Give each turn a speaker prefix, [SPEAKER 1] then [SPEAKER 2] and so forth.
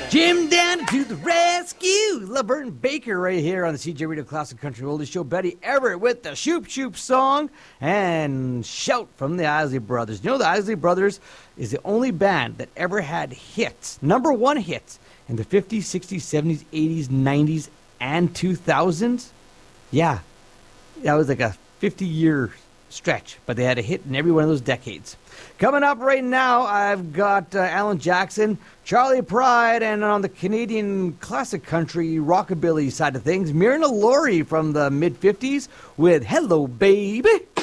[SPEAKER 1] Jim Dandy to the rescue! Laverne Baker right here on the CJ Radio Classic Country Oldies Show. Betty Everett with the Shoop Shoop song and Shout from the Isley Brothers. You know, the Isley Brothers is the only band that ever had hits, number one hits, in the 50s, 60s, 70s, 80s, 90s, and 2000s. Yeah, that was like a 50-year stretch, but they had a hit in every one of those decades. Coming up right now, I've got Alan Jackson, Charlie Pride, and on the Canadian classic country rockabilly side of things, Myrna Lory from the mid-50s with Hello Baby.